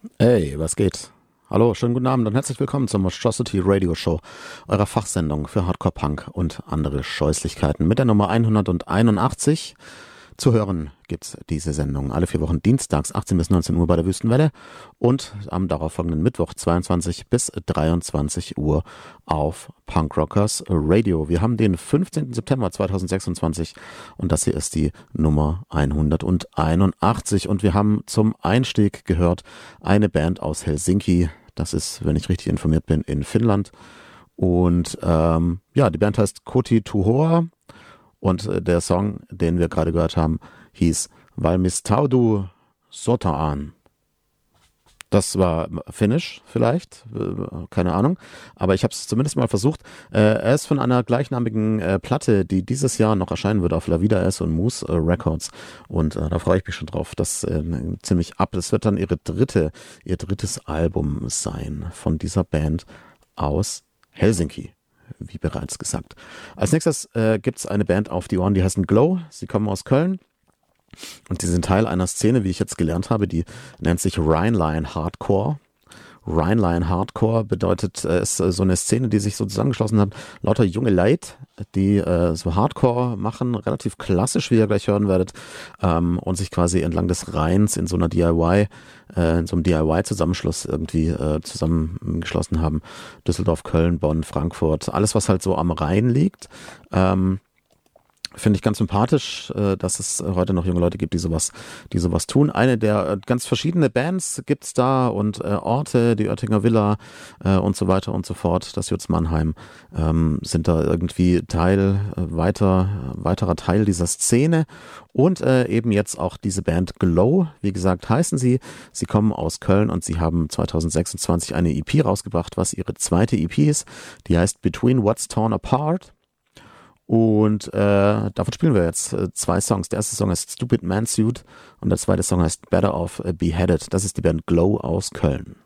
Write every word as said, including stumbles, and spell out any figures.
Hey, was geht? Hallo, schönen guten Abend und herzlich willkommen zur Monstrosity Radio Show, eurer Fachsendung für Hardcore Punk und andere Scheußlichkeiten mit der Nummer hunderteinundachtzig. Zu hören gibt's diese Sendung alle vier Wochen dienstags achtzehn bis neunzehn Uhr bei der Wüstenwelle und am darauffolgenden Mittwoch zweiundzwanzig bis dreiundzwanzig Uhr auf Punkrockers Radio. Wir haben den fünfzehnten September zweitausendsechsundzwanzig und das hier ist die Nummer hunderteinundachtzig und wir haben zum Einstieg gehört eine Band aus Helsinki. Das ist, wenn ich richtig informiert bin, in Finnland. Und ähm, ja, die Band heißt Koti Tuhoa. Und der Song, den wir gerade gehört haben, hieß Valmistaudu Sotaan. Das war Finnisch vielleicht, keine Ahnung, aber ich habe es zumindest mal versucht. Er ist von einer gleichnamigen Platte, die dieses Jahr noch erscheinen wird auf La Vida S und Moose Records und da freue ich mich schon drauf. Das ziemlich ab. Das wird dann ihre dritte, ihr drittes Album sein von dieser Band aus Helsinki. Wie bereits gesagt. Als nächstes äh, gibt es eine Band auf die Ohren, die heißen Glow. Sie kommen aus Köln und die sind Teil einer Szene, wie ich jetzt gelernt habe, die nennt sich Rhineline Hardcore. Rhineline Hardcore bedeutet, äh, ist äh, so eine Szene, die sich so zusammengeschlossen hat, lauter junge Leute, die äh, so Hardcore machen, relativ klassisch, wie ihr gleich hören werdet, ähm, und sich quasi entlang des Rheins in so einer D I Y, äh, in so einem D I Y-Zusammenschluss irgendwie äh, zusammengeschlossen haben. Düsseldorf, Köln, Bonn, Frankfurt, alles, was halt so am Rhein liegt. Ähm, Finde ich ganz sympathisch, dass es heute noch junge Leute gibt, die sowas, die sowas tun. Eine der ganz verschiedene Bands gibt's da und äh, Orte, die Oettinger Villa äh, und so weiter und so fort. Das Jutz Mannheim ähm, sind da irgendwie Teil, äh, weiter, weiterer Teil dieser Szene. Und äh, eben jetzt auch diese Band Glow, wie gesagt, heißen sie. Sie kommen aus Köln und sie haben zweitausendsechsundzwanzig eine E P rausgebracht, was ihre zweite E P ist. Die heißt Between What's Torn Apart. Und äh, davon spielen wir jetzt äh, zwei Songs. Der erste Song heißt Stupid Man Suit und der zweite Song heißt Better Off Beheaded. Das ist die Band Glow aus Köln.